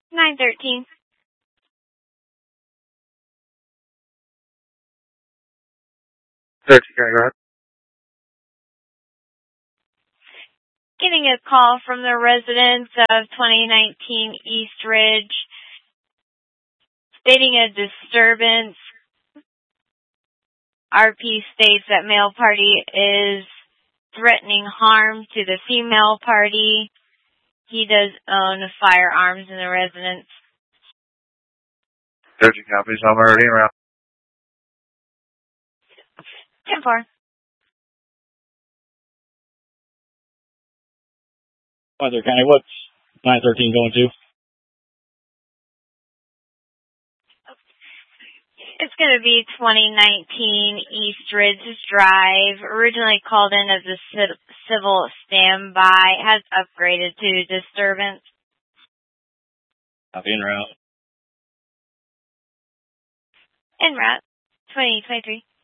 913. Right. Getting a call from the residents of 2019 East Ridge stating a disturbance. RP states that male party is threatening harm to the female party. He does own firearms in the residence. 13 copies. I'm already around. 10-4. Weather County, what's 913 going to? It's going to be 2019 East Ridge Drive. Originally called in as a civil standby. Has upgraded to disturbance. Copy en route. En route. 2023.